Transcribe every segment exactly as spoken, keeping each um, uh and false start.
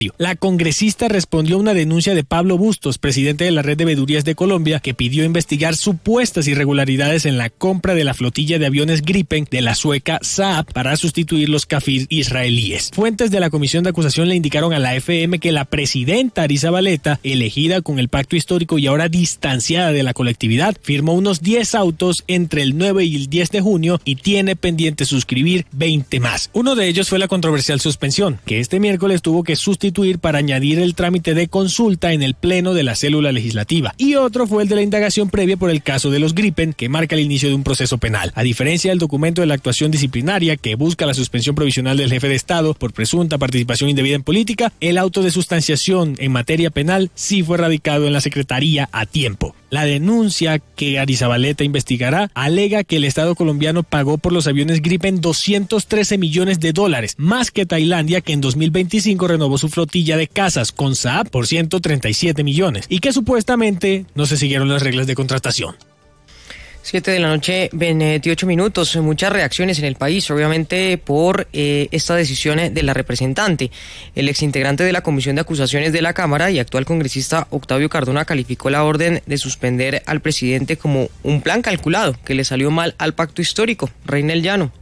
La congresista respondió a una denuncia de Pablo Bustos, presidente de la Red de Vedurías de Colombia, que pidió investigar supuestas irregularidades en la compra de la flotilla de aviones Gripen de la sueca Saab para sustituir los Kafir israelíes. Fuentes de la comisión de acusación le indicaron a la F M que la presidenta Arrizabalaeta, elegida con el pacto histórico y ahora distanciada de la colectividad, firmó unos diez autos entre el nueve y el diez de junio y tiene pendiente suscribir veinte más. Uno de ellos fue la controversial suspensión, que este miércoles tuvo que sustituir para añadir el trámite de consulta en el pleno de la célula legislativa. Y otro fue el de la indagación previa por el caso de los Gripen, que marca el inicio de un proceso penal. A diferencia del documento de la actuación disciplinaria, que busca la suspensión provisional del jefe de Estado por presunta participación indebida en política, el auto de sustanciación en materia penal sí fue radicado en la Secretaría a tiempo. La denuncia que Arrizabalaeta investigará alega que el Estado colombiano pagó por los aviones Gripen doscientos trece millones de dólares, más que Tailandia, que en dos mil veinticinco renovó su flotilla de cazas con Saab por ciento treinta y siete millones, y que supuestamente no se siguieron las reglas de contratación. Siete de la noche, veintiocho minutos, muchas reacciones en el país, obviamente por eh, esta decisión de la representante. El exintegrante de la Comisión de Acusaciones de la Cámara y actual congresista Octavio Cardona calificó la orden de suspender al presidente como un plan calculado que le salió mal al pacto histórico. Reinel Llano.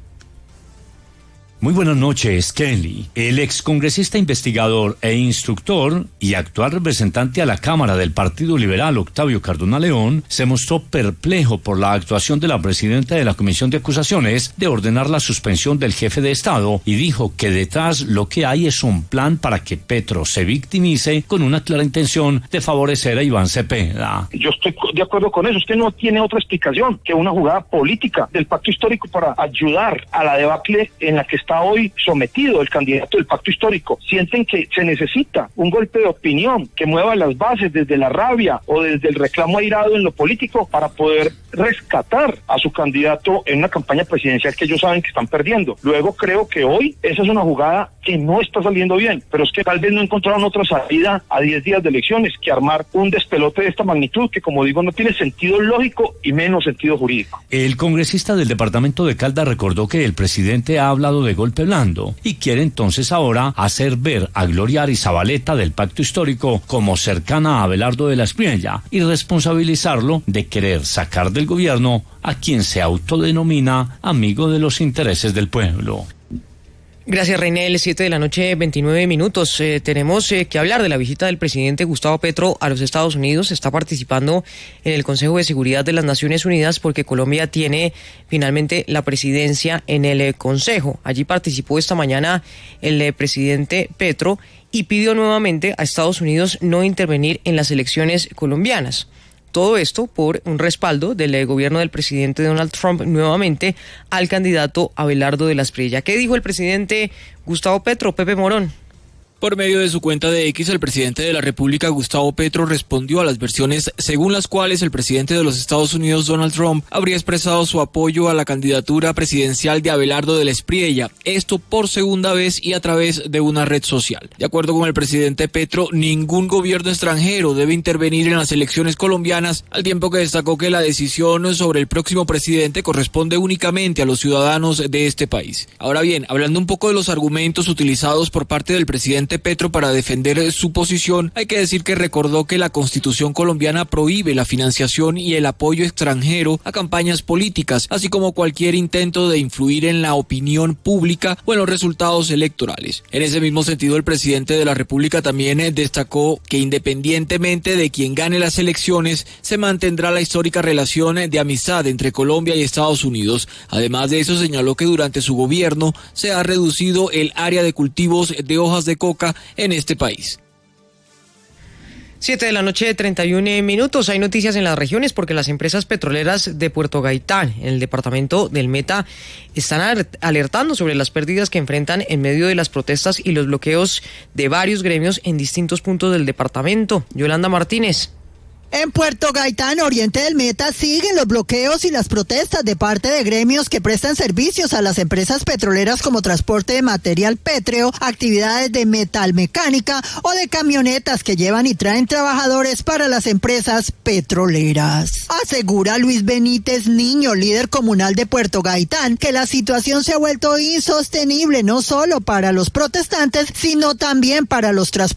Muy buenas noches, Kelly. El excongresista investigador e instructor y actual representante a la Cámara del Partido Liberal, Octavio Cardona León, se mostró perplejo por la actuación de la presidenta de la Comisión de Acusaciones de ordenar la suspensión del jefe de Estado y dijo que detrás lo que hay es un plan para que Petro se victimice con una clara intención de favorecer a Iván Cepeda. Yo estoy de acuerdo con eso. Usted no tiene otra explicación que una jugada política del pacto histórico para ayudar a la debacle en la que está está hoy sometido el candidato del pacto histórico. Sienten que se necesita un golpe de opinión que mueva las bases desde la rabia o desde el reclamo airado en lo político para poder rescatar a su candidato en una campaña presidencial que ellos saben que están perdiendo. Luego creo que hoy esa es una jugada que no está saliendo bien, pero es que tal vez no encontraron otra salida a diez días de elecciones que armar un despelote de esta magnitud que, como digo, no tiene sentido lógico y menos sentido jurídico. El congresista del departamento de Caldas recordó que el presidente ha hablado de golpe blando y quiere entonces ahora hacer ver a Gloria Arrizabalaeta del pacto histórico como cercana a Abelardo de la Espriella y responsabilizarlo de querer sacar del gobierno a quien se autodenomina amigo de los intereses del pueblo. Gracias, Reinel. Siete de la noche, veintinueve minutos. Eh, tenemos eh, que hablar de la visita del presidente Gustavo Petro a los Estados Unidos. Está participando en el Consejo de Seguridad de las Naciones Unidas porque Colombia tiene finalmente la presidencia en el eh, Consejo. Allí participó esta mañana el eh, presidente Petro y pidió nuevamente a Estados Unidos no intervenir en las elecciones colombianas. Todo esto por un respaldo del gobierno del presidente Donald Trump nuevamente al candidato Abelardo de la Espriella. ¿Qué dijo el presidente Gustavo Petro? Pepe Morón. Por medio de su cuenta de X, el presidente de la República, Gustavo Petro, respondió a las versiones según las cuales el presidente de los Estados Unidos, Donald Trump, habría expresado su apoyo a la candidatura presidencial de Abelardo de la Espriella, esto por segunda vez y a través de una red social. De acuerdo con el presidente Petro, ningún gobierno extranjero debe intervenir en las elecciones colombianas, al tiempo que destacó que la decisión sobre el próximo presidente corresponde únicamente a los ciudadanos de este país. Ahora bien, hablando un poco de los argumentos utilizados por parte del presidente Petro para defender su posición, hay que decir que recordó que la Constitución colombiana prohíbe la financiación y el apoyo extranjero a campañas políticas, así como cualquier intento de influir en la opinión pública o en los resultados electorales. En ese mismo sentido, el presidente de la República también destacó que independientemente de quien gane las elecciones, se mantendrá la histórica relación de amistad entre Colombia y Estados Unidos. Además de eso, señaló que durante su gobierno se ha reducido el área de cultivos de hojas de coca en este país. Siete de la noche, treinta y un minutos. Hay noticias en las regiones porque las empresas petroleras de Puerto Gaitán, en el departamento del Meta, están alertando sobre las pérdidas que enfrentan en medio de las protestas y los bloqueos de varios gremios en distintos puntos del departamento. Yolanda Martínez. En Puerto Gaitán, oriente del Meta, siguen los bloqueos y las protestas de parte de gremios que prestan servicios a las empresas petroleras como transporte de material pétreo, actividades de metalmecánica o de camionetas que llevan y traen trabajadores para las empresas petroleras. Asegura Luis Benítez Niño, líder comunal de Puerto Gaitán, que la situación se ha vuelto insostenible no solo para los protestantes, sino también para los transportistas